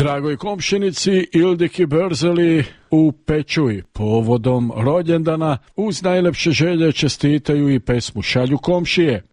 Dragoj komšinici Ildiki Börzeli u Pećuj povodom rođendana uz najlepše želje čestitaju i pesmu šalju komšije.